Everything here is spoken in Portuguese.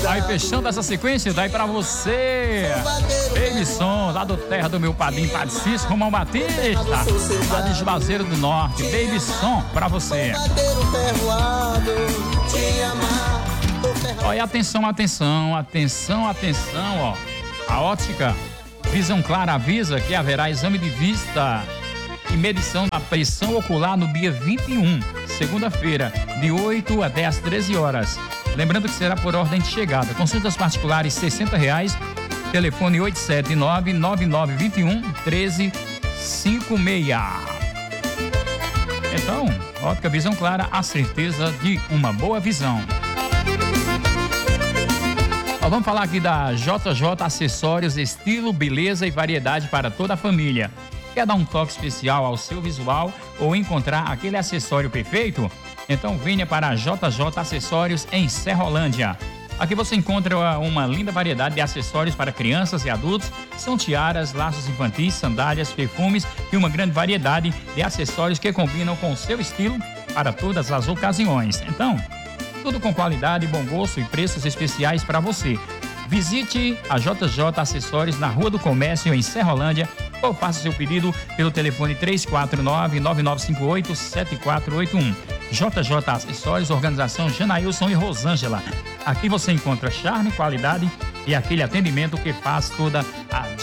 Aí fechando essa sequência, daí pra você, Baby Som, lá do terra do meu padrinho Padre Cícero Romão Batista, lá de Juazeiro do Norte. Baby Som pra você. Olha, atenção, ó. A ótica Visão Clara avisa que haverá exame de vista e medição da pressão ocular no dia 21, segunda-feira, de 8 até às 13 horas. Lembrando que será por ordem de chegada. Consultas particulares R$60, telefone 879-9921-1356. Então, ótica Visão Clara, a certeza de uma boa visão. Vamos falar aqui da JJ Acessórios, estilo, beleza e variedade para toda a família. Quer dar um toque especial ao seu visual ou encontrar aquele acessório perfeito? Então venha para a JJ Acessórios em Serrolândia. Aqui você encontra uma linda variedade de acessórios para crianças e adultos. São tiaras, laços infantis, sandálias, perfumes e uma grande variedade de acessórios que combinam com o seu estilo para todas as ocasiões. Então, tudo com qualidade, bom gosto e preços especiais para você. Visite a JJ Acessórios na Rua do Comércio, em Serrolândia, ou faça seu pedido pelo telefone 349-9958-7481. JJ Acessórios, organização Janailson e Rosângela. Aqui você encontra charme, qualidade e aquele atendimento que faz toda a